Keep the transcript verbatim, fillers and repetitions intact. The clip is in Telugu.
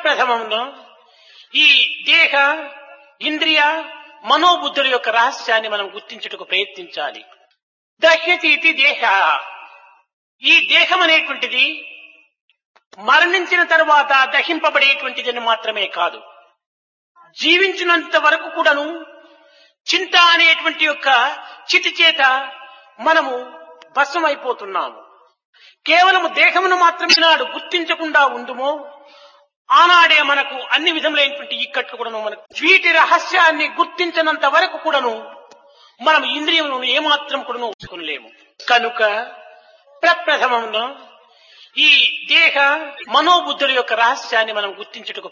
ప్రప్రథమంలో ఈ దేహ ఇంద్రియ మనోబుద్ధుల యొక్క రహస్యాన్ని మనం గుర్తించుటకు ప్రయత్నించాలి. దహ్యతీతి దేహ, ఈ దేహం అనేటువంటిది మరణించిన తర్వాత దహింపబడేటువంటిదని మాత్రమే కాదు, జీవించినంత వరకు కూడాను చింత అనేటువంటి యొక్క చితి చేత మనము భస్మమైపోతున్నాము. కేవలము దేహమును మాత్రమే నాడు గుర్తించకుండా ఉందుమో ఆనాడే మనకు అన్ని విధములైనటువంటి ఇక్కట్లు కూడాను మనకు వీటి రహస్యాన్ని గుర్తించినంత వరకు కూడాను మనం ఇంద్రియములను ఏమాత్రం కూడాను ఉంచుకోలేము. కనుక ప్రప్రథమంలో ఈ దేహ మనోబుద్ధుల యొక్క రహస్యాన్ని మనం గుర్తించుటకు